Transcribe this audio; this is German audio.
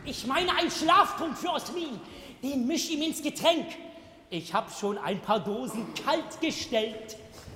Ich meine einen Schlaftrunk für Osmin. Den misch ihm ins Getränk. Ich hab schon ein paar Dosen kalt gestellt.